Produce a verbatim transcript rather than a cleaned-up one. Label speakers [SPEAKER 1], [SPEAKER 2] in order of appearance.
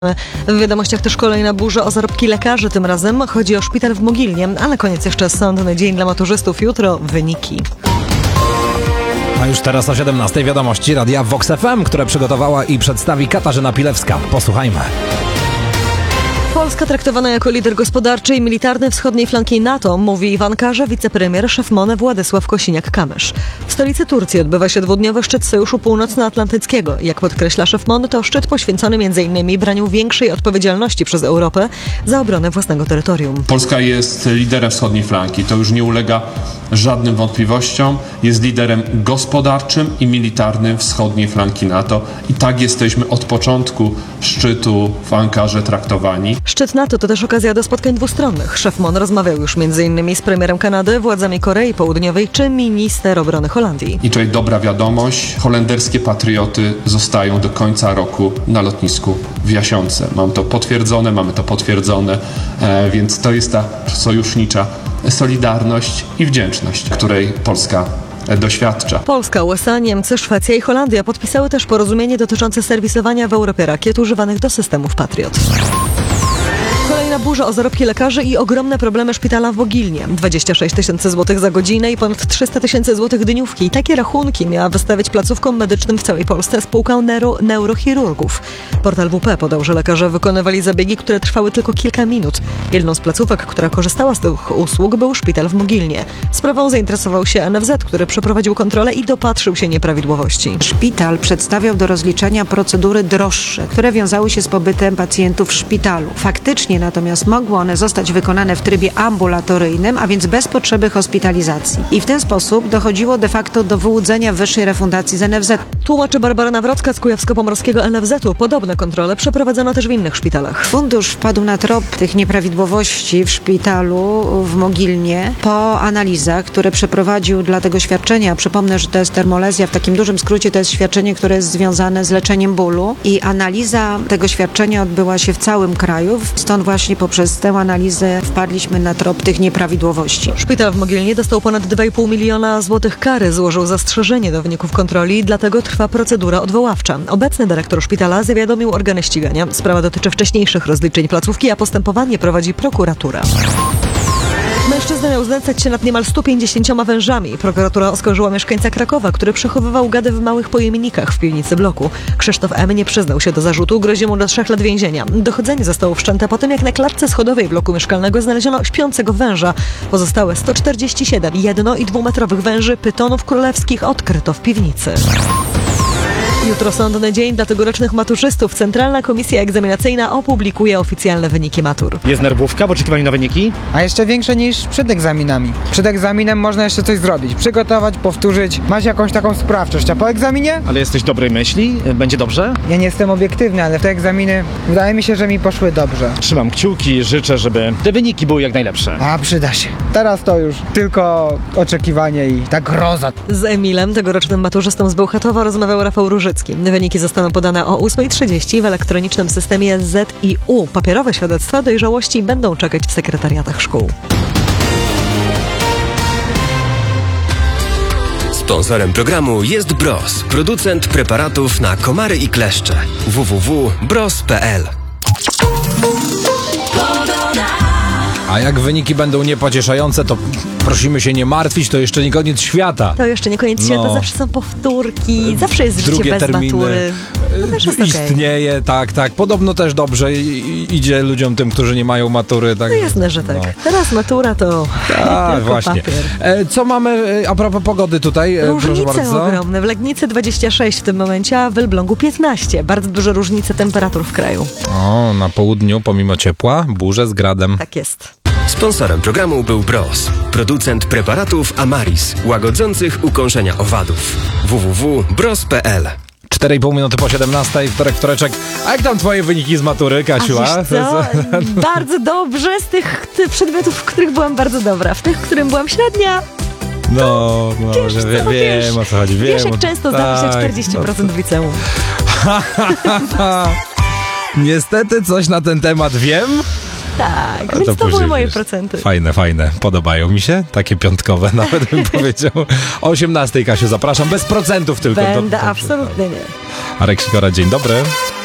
[SPEAKER 1] W wiadomościach też kolejna burza o zarobki lekarzy. Tym razem chodzi o szpital w Mogilnie, a na koniec jeszcze sądny dzień dla maturzystów. Jutro wyniki.
[SPEAKER 2] A już teraz o siedemnastej wiadomości radia Vox F M, które przygotowała i przedstawi Katarzyna Pilewska. Posłuchajmy.
[SPEAKER 1] Polska traktowana jako lider gospodarczy i militarny wschodniej flanki NATO, mówi w Ankarze wicepremier szef MONE Władysław Kosiniak-Kamysz. W stolicy Turcji odbywa się dwudniowy szczyt Sojuszu Północnoatlantyckiego. Jak podkreśla szef MONE, to szczyt poświęcony między innymi braniu większej odpowiedzialności przez Europę za obronę własnego terytorium.
[SPEAKER 3] Polska jest liderem wschodniej flanki, to już nie ulega żadnym wątpliwościom. Jest liderem gospodarczym i militarnym wschodniej flanki NATO i tak jesteśmy od początku szczytu w Ankarze traktowani.
[SPEAKER 1] Szczyt NATO to też okazja do spotkań dwustronnych. Szef MONE rozmawiał już między innymi z premierem Kanady, władzami Korei Południowej czy minister obrony Holandii.
[SPEAKER 3] I tutaj dobra wiadomość, holenderskie patrioty zostają do końca roku na lotnisku w Jasionce. Mam to potwierdzone, mamy to potwierdzone, e, więc to jest ta sojusznicza solidarność i wdzięczność, której Polska doświadcza.
[SPEAKER 1] Polska, U S A, Niemcy, Szwecja i Holandia podpisały też porozumienie dotyczące serwisowania w Europie rakiet używanych do systemów Patriot. Kolejna burza o zarobki lekarzy i ogromne problemy szpitala w Mogilnie. dwadzieścia sześć tysięcy złotych za godzinę i ponad trzysta tysięcy złotych dniówki. Takie rachunki miała wystawiać placówkom medycznym w całej Polsce spółka neuro, neurochirurgów. Portal W P podał, że lekarze wykonywali zabiegi, które trwały tylko kilka minut. Jedną z placówek, która korzystała z tych usług, był szpital w Mogilnie. Sprawą zainteresował się N F Z, który przeprowadził kontrolę i dopatrzył się nieprawidłowości.
[SPEAKER 4] Szpital przedstawiał do rozliczenia procedury droższe, które wiązały się z pobytem pacjentów w szpitalu. Faktycznie natomiast mogły one zostać wykonane w trybie ambulatoryjnym, a więc bez potrzeby hospitalizacji. I w ten sposób dochodziło de facto do wyłudzenia wyższej refundacji z N F Z.
[SPEAKER 1] Tłumaczy Barbara Nawrocka z Kujawsko-Pomorskiego N F Z-u. Podobne kontrole przeprowadzono też w innych szpitalach.
[SPEAKER 4] Fundusz wpadł na trop tych nieprawidłowości w szpitalu w Mogilnie po analizach, które przeprowadził dla tego świadczenia. Przypomnę, że to jest termolezja, w takim dużym skrócie to jest świadczenie, które jest związane z leczeniem bólu i analiza tego świadczenia odbyła się w całym kraju. Stąd właśnie poprzez tę analizę wpadliśmy na trop tych nieprawidłowości.
[SPEAKER 1] Szpital w Mogilnie dostał ponad dwa i pół miliona złotych kary, złożył zastrzeżenie do wyników kontroli, dlatego trwa procedura odwoławcza. Obecny dyrektor szpitala zawiadomił organy ścigania. Sprawa dotyczy wcześniejszych rozliczeń placówki, a postępowanie prowadzi prokuratura. Mężczyzna miał znęcać się nad niemal stu pięćdziesięcioma wężami. Prokuratura oskarżyła mieszkańca Krakowa, który przechowywał gady w małych pojemnikach w piwnicy bloku. Krzysztof M. nie przyznał się do zarzutu, grozi mu do trzech lat więzienia. Dochodzenie zostało wszczęte po tym, jak na klatce schodowej bloku mieszkalnego znaleziono śpiącego węża. Pozostałe sto czterdzieści siedem jedno- i dwumetrowych węży pytonów królewskich odkryto w piwnicy. Jutro sądny dzień dla tegorocznych maturzystów. Centralna Komisja Egzaminacyjna opublikuje oficjalne wyniki matur.
[SPEAKER 5] Jest nerwówka w oczekiwaniu na wyniki?
[SPEAKER 6] A jeszcze większe niż przed egzaminami. Przed egzaminem można jeszcze coś zrobić. Przygotować, powtórzyć. Masz jakąś taką sprawczość, a po egzaminie?
[SPEAKER 5] Ale jesteś dobrej myśli? Będzie dobrze?
[SPEAKER 6] Ja nie jestem obiektywny, ale te egzaminy wydaje mi się, że mi poszły dobrze.
[SPEAKER 5] Trzymam kciuki, życzę, żeby te wyniki były jak najlepsze.
[SPEAKER 6] A przyda się. Teraz to już tylko oczekiwanie i ta groza.
[SPEAKER 1] Z Emilem, tegorocznym maturzystą z Bełchatowa, rozmawiał Rafał Różycki. Wyniki zostaną podane o ósmej trzydzieści w elektronicznym systemie Z I U. Papierowe świadectwa dojrzałości będą czekać w sekretariatach szkół.
[SPEAKER 7] Sponsorem programu jest Bros, producent preparatów na komary i kleszcze. w w w kropka bros kropka p l.
[SPEAKER 2] A jak wyniki będą niepocieszające, to prosimy się nie martwić, to jeszcze nie koniec świata.
[SPEAKER 1] To jeszcze nie koniec
[SPEAKER 2] No.
[SPEAKER 1] świata, zawsze są powtórki, zawsze jest życie
[SPEAKER 2] Drugie
[SPEAKER 1] bez
[SPEAKER 2] terminy.
[SPEAKER 1] matury. To też jest
[SPEAKER 2] Istnieje,
[SPEAKER 1] okay.
[SPEAKER 2] tak, tak. Podobno też dobrze i, i, idzie ludziom tym, którzy nie mają matury. Tak,
[SPEAKER 1] No jasne, że tak.
[SPEAKER 2] No.
[SPEAKER 1] Teraz matura to
[SPEAKER 2] A,
[SPEAKER 1] tylko
[SPEAKER 2] właśnie.
[SPEAKER 1] papier.
[SPEAKER 2] E, co mamy e, a propos pogody tutaj? E, proszę
[SPEAKER 1] Różnice
[SPEAKER 2] bardzo.
[SPEAKER 1] ogromne. W Legnicy dwadzieścia sześć w tym momencie, a w Elblągu piętnaście. Bardzo duże różnice temperatur w kraju.
[SPEAKER 2] O, na południu, pomimo ciepła, burze z gradem.
[SPEAKER 1] Tak jest.
[SPEAKER 7] Sponsorem programu był Bros, producent preparatów Amaris, łagodzących ukąszenia owadów. w w w kropka bros kropka p l.
[SPEAKER 2] cztery i pół minuty po siedemnastej, wtorek, wtoreczek. A jak tam twoje wyniki z matury, Kasiu?
[SPEAKER 1] A wiesz co? Bardzo dobrze z tych, tych przedmiotów, w których byłam bardzo dobra. W tych, w którym byłam średnia.
[SPEAKER 2] No, no
[SPEAKER 1] Wiesz
[SPEAKER 2] że
[SPEAKER 1] co,
[SPEAKER 2] wiem,
[SPEAKER 1] wiesz,
[SPEAKER 2] wiem o co chodzi.
[SPEAKER 1] Wiesz,
[SPEAKER 2] wiem,
[SPEAKER 1] jak często zdarza się
[SPEAKER 2] tak,
[SPEAKER 1] czterdzieści procent w liceum.
[SPEAKER 2] Niestety coś na ten temat wiem.
[SPEAKER 1] Tak,
[SPEAKER 2] to
[SPEAKER 1] więc to były
[SPEAKER 2] później,
[SPEAKER 1] moje
[SPEAKER 2] wiesz,
[SPEAKER 1] procenty.
[SPEAKER 2] Fajne, fajne. Podobają mi się. Takie piątkowe nawet bym powiedział. O osiemnastej, Kasiu, zapraszam. Bez procentów tylko.
[SPEAKER 1] Będę,
[SPEAKER 2] to, to,
[SPEAKER 1] absolutnie nie.
[SPEAKER 2] Marek Sikora, dzień dobry.